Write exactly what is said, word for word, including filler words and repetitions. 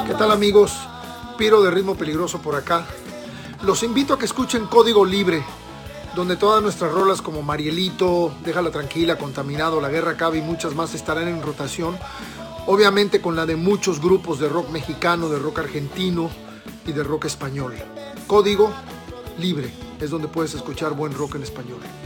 ¿Qué tal, amigos? Piro de Ritmo Peligroso por acá. Los invito a que escuchen Código Libre, donde todas nuestras rolas como Marielito, Déjala Tranquila, Contaminado, La Guerra Acaba y muchas más estarán en rotación. Obviamente con la de muchos grupos de rock mexicano, de rock argentino y de rock español. Código Libre es donde puedes escuchar buen rock en español.